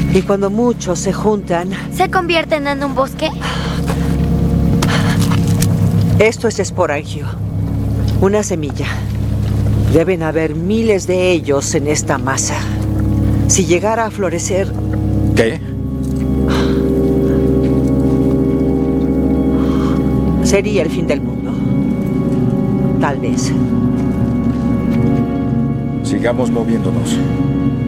Y cuando muchos se juntan... ¿Se convierten en un bosque? Esto es esporangio. Una semilla. Deben haber miles de ellos en esta masa. Si llegara a florecer... ¿Qué? Sería el fin del mundo. Tal vez. Sigamos moviéndonos.